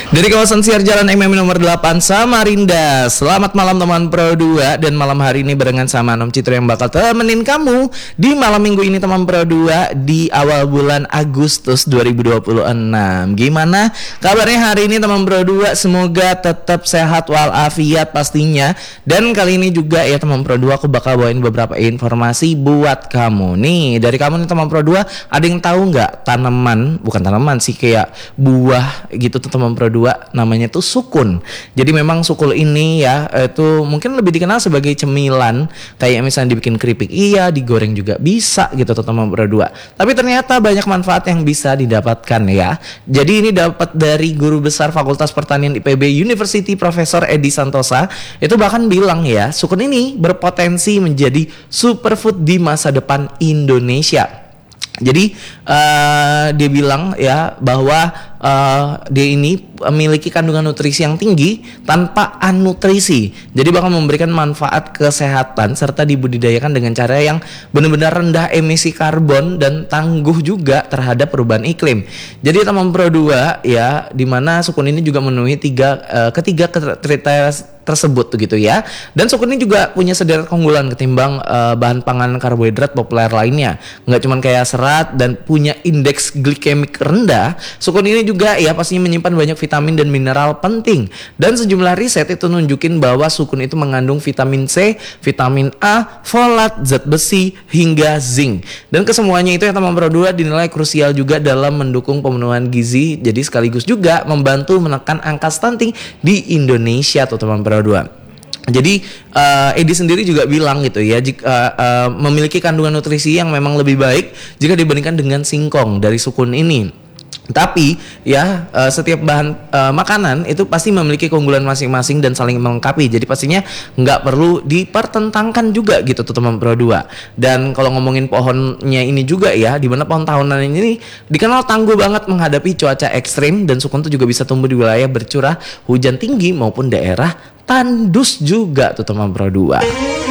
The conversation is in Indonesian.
Dari kawasan Siar Jalan MM nomor 8 Samarinda. Selamat malam teman Pro 2. Dan malam hari ini barengan sama Nom Citro yang bakal temenin kamu di malam minggu ini teman Pro 2 di awal bulan Agustus 2026. Gimana kabarnya hari ini teman Pro 2? Semoga tetap sehat walafiat pastinya. Dan kali ini juga ya teman Pro 2 aku bakal bawain beberapa informasi buat kamu. Nih dari kamu nih teman Pro 2, ada yang tahu nggak tanaman, bukan tanaman sih, kayak buah gitu tuh teman Pro 2, namanya tuh sukun. Jadi memang sukun ini ya itu mungkin lebih dikenal sebagai cemilan, kayak misalnya dibikin keripik iya, digoreng juga bisa gitu tuh teman Pro 2. Tapi ternyata banyak manfaat yang bisa didapatkan ya. Jadi ini dapat dari Guru Besar Fakultas Pertanian IPB University Profesor Edi Santosa. Itu bahkan bilang ya, sukun ini berpotensi menjadi superfood di masa depan Indonesia. Jadi dia bilang ya bahwa dia ini memiliki kandungan nutrisi yang tinggi tanpa anutrisi. Jadi bakal memberikan manfaat kesehatan serta dibudidayakan dengan cara yang benar-benar rendah emisi karbon dan tangguh juga terhadap perubahan iklim. Jadi teman Pro 2 ya, dimana sukun ini juga memenuhi ketiga kriteria tersebut gitu ya. Dan sukun ini juga punya sederet keunggulan ketimbang bahan pangan karbohidrat populer lainnya. Nggak cuman kayak serat dan punya indeks glikemik rendah, sukun ini juga ya pastinya menyimpan banyak vitamin dan mineral penting. Dan sejumlah riset itu nunjukin bahwa sukun itu mengandung vitamin C, vitamin A, folat, zat besi hingga zinc. Dan kesemuanya itu ya teman Pro 2 dinilai krusial juga dalam mendukung pemenuhan gizi. Jadi sekaligus juga membantu menekan angka stunting di Indonesia tuh teman Pro 2. Jadi Edi sendiri juga bilang gitu ya, jika memiliki kandungan nutrisi yang memang lebih baik jika dibandingkan dengan singkong dari sukun ini. Tapi ya setiap bahan makanan itu pasti memiliki keunggulan masing-masing dan saling melengkapi. Jadi pastinya nggak perlu dipertentangkan juga gitu tuh teman Pro 2. Dan kalau ngomongin pohonnya ini juga ya, di mana pohon tahunan ini dikenal tangguh banget menghadapi cuaca ekstrim, dan sukun itu juga bisa tumbuh di wilayah bercurah hujan tinggi maupun daerah tandus juga tuh teman Pro 2.